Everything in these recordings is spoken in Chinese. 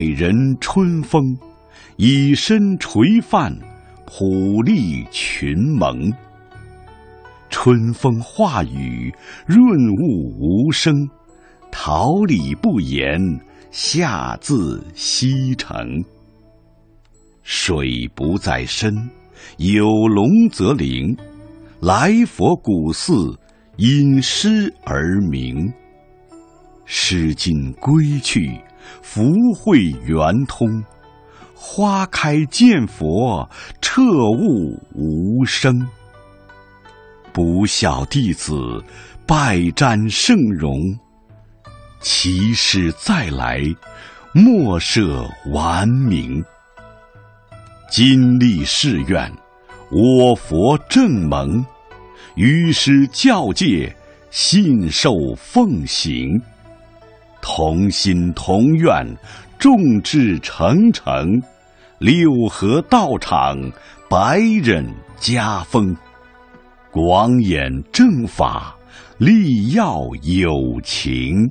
美人春风，以身垂范，普利群蒙。春风化雨，润物无声。桃李不言，下自西城。水不在深，有龙则灵。来佛古寺，因诗而名。诗经归去，福慧圆通。花开见佛，彻悟无生。不孝弟子，拜瞻圣容。其师再来，莫设顽名。今立誓愿，我佛正蒙。于师教戒，信受奉行。同心同愿，众志成城。六合道场，百忍家风。广演正法，立要有情。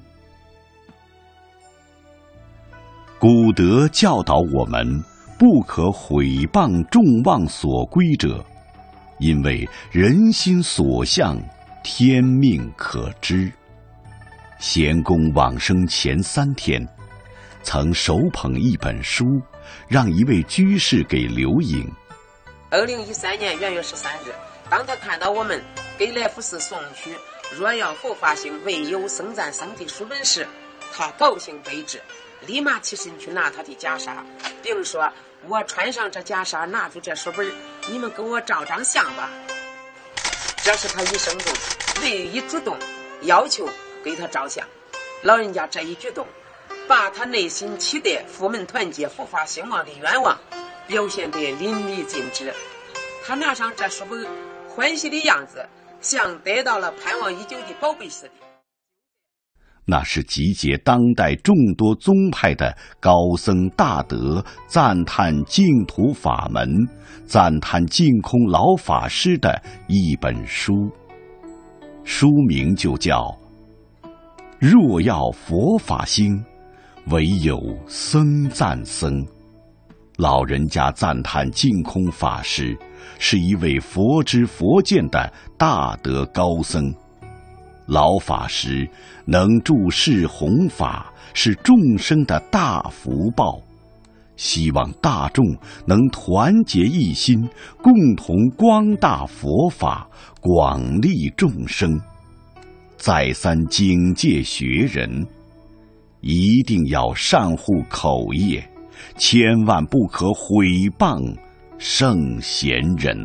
古德教导我们，不可毁谤众望所归者，因为人心所向，天命可知。贤公往生前3天，曾手捧一本书，让一位居士给留影。 2013年元月13日，当他看到我们给来福寺送去若要佛法兴，唯有僧赞僧的书本时，他高兴备至，立马起身去拿他的袈裟，并说：我穿上这袈裟，拿住这书本，你们给我照张相吧。这是他一生中唯一主动要求给他照相。老人家这一举动，把他内心期待佛门团结、佛法兴旺的愿望表现得淋漓尽致。他拿上这书本，欢喜的样子像得到了盼望已久的宝贝似的。 那是集结当代众多宗派的高僧大德赞叹净土法门、赞叹净空老法师的一本书，书名就叫若要佛法兴，唯有僧赞僧。老人家赞叹净空法师是一位佛知佛见的大德高僧，老法师能助世弘法，是众生的大福报。希望大众能团结一心，共同光大佛法，广利众生。再三警戒学人，一定要善护口业，千万不可毁谤圣贤人。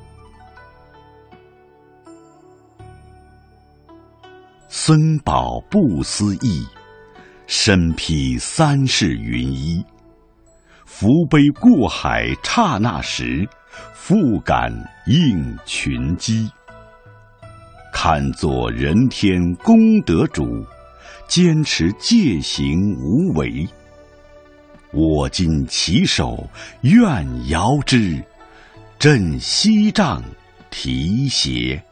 僧宝不思议，身披3世云衣。福杯过海刹那时，复感应群机。看作人天功德主，坚持戒行无为。我今起手，愿遥之，振西杖提携。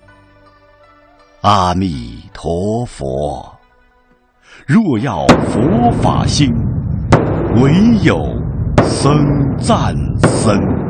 阿弥陀佛，若要佛法兴，唯有僧赞僧。